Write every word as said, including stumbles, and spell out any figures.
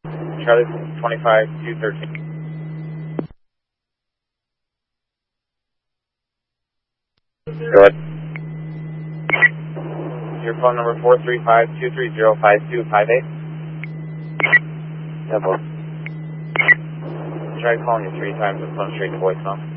Charlie twenty-five two thirteen. Go ahead. Your phone number four three five two three zero five two five eight. Temple. Tried calling you three times and phone straight to voicemail.